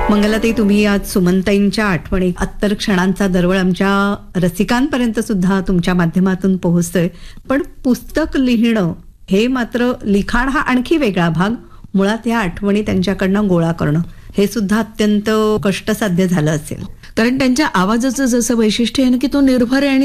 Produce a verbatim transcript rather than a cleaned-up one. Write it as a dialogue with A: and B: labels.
A: मंगलाताई, तुम्ही आज सुमनताईंच्या आठवणी अत्तर क्षणांचा दरवळ आमच्या रसिकांपर्यंत सुद्धा तुमच्या माध्यमातून पोहोचतोय. पण पुस्तक लिहिणं हे मात्र, लिखाण हा आणखी वेगळा भाग. मुळात या आठवणी त्यांच्याकडनं गोळा करणं हे सुद्धा अत्यंत कष्टसाध्य झालं असेल.
B: कारण त्यांच्या आवाजाचं जसं वैशिष्ट्य आहे ना की तो निर्भर आहे आणि